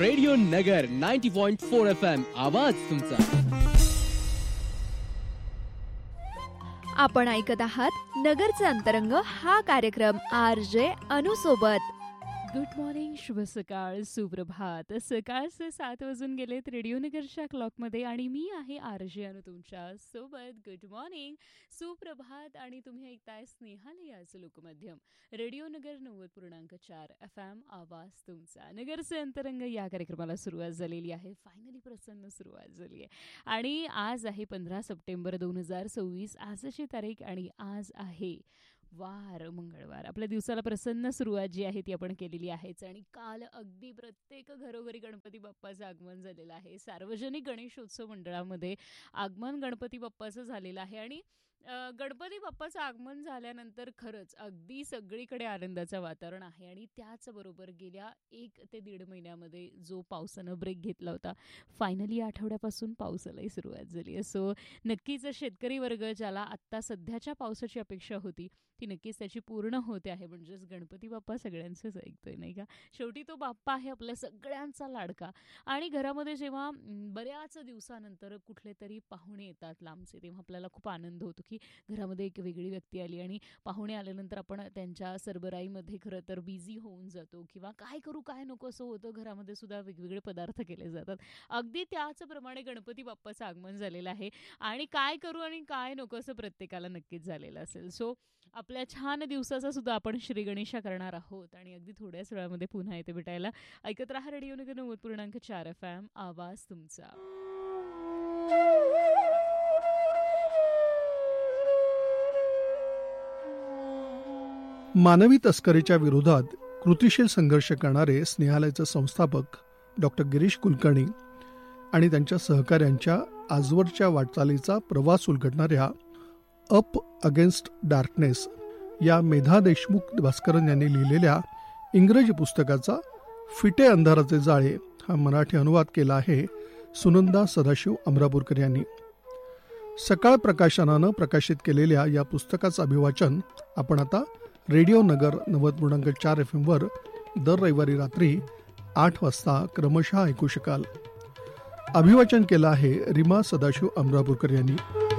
Radio नगर 90.4 FM आवाज तुमचा. आपण ऐकत आहात नगरचे अंतरंग हा कार्यक्रम RJ अनु सोबत. गुड मॉर्निंग, शुभ सकाळ, सुप्रभात. सकाळचे 7 वाजून गेलेत रेडिओ नगरच्या क्लॉकमध्ये आणि मी आहे RJ अनु तुमच्या सोबत. गुड मॉर्निंग, सुप्रभात. आणि तुम्ही ऐकताय स्नेहालयाचं लोकमाध्यम रेडिओ नगर 90.4 FM आवाज तुमचा. नगरचे अंतरंग या कार्यक्रमाला सुरुवात झालेली आहे. फायनली प्रसन्न सुरुवात झाली आहे आणि आज आहे 15 सप्टेंबर 2026. आजची तारीख आणि आज आहे वार मंगळवार. आपल्या दिवसाला प्रसन्न सुरुवात जी आहे ती आपण केलेली आहेच. आणि काल अगदी प्रत्येक घरोघरी गणपती बाप्पाचं आगमन झालेलं आहे. सार्वजनिक गणेशोत्सव मंडळामध्ये आगमन गणपती बाप्पाचं झालेलं आहे. आणि गणपती बाप्पाचं आगमन झाल्यानंतर खरंच अगदी सगळीकडे आनंदाचं वातावरण आहे. आणि त्याचबरोबर गेल्या 1 ते 1.5 महिन्यामध्ये जो पावसानं ब्रेक घेतला होता, फायनली या आठवड्यापासून पावसालाही सुरुवात झाली आहे. सो नक्कीच शेतकरी वर्ग ज्याला आत्ता सध्याच्या पावसाची अपेक्षा होती ती नक्कीच त्याची पूर्ण होते आहे. म्हणजेच गणपती बाप्पा सगळ्यांचंच ऐकतोय, नाही का? शेवटी तो बाप्पा आहे आपल्या सगळ्यांचा लाडका. आणि घरामध्ये जेव्हा बऱ्याच दिवसानंतर कुठले तरी पाहुणे येतात लांबचे, तेव्हा आपल्याला खूप आनंद होतो की घरामध्ये एक वेगळी व्यक्ती आली. आणि पाहुणे आल्यानंतर आपण त्यांच्या सरबराईमध्ये खरं तर बिझी होऊन जातो किंवा काय करू काय नको असं होतं. घरामध्ये सुद्धा वेगवेगळे पदार्थ केले जातात. अगदी त्याचप्रमाणे गणपती बाप्पाचं आगमन झालेलं आहे आणि काय करू आणि काय नको असं प्रत्येकाला नक्कीच झालेलं असेल. सो आपल्या छान दिवसाचा सुद्धा आपण श्री गणेशा करणार आहोत आणि अगदी थोड्याच वेळामध्ये पुन्हा येते भेटायला. ऐकत राहा रेडिओ नगर 90.4 FM आवाज तुमचा. मानवी तस्करीच्या विरोधात कृतिशील संघर्ष करणारे स्नेहालयाचे संस्थापक डॉक्टर गिरीश कुलकर्णी आणि त्यांच्या सहकाऱ्यांच्या आजवरच्या वाटचालीचा प्रवास उलगडणाऱ्या अप अगेन्स्ट डार्कनेस या मेधा देशमुख भास्करन यांनी लिहिलेल्या इंग्रजी पुस्तकाचा फिटे अंधाराचे जाळे हा मराठी अनुवाद केला आहे सुनंदा सदाशिव अमरापूरकर यांनी. सकाळ प्रकाशनानं प्रकाशित केलेल्या या पुस्तकाचं अभिवाचन आपण आता रेडिओ नगर 90.4 FM वर दर रविवारी रात्री 8 वाजता क्रमशः ऐकू शकाल. अभिवाचन केलं आहे रीमा सदाशिव अमरापूरकर यांनी.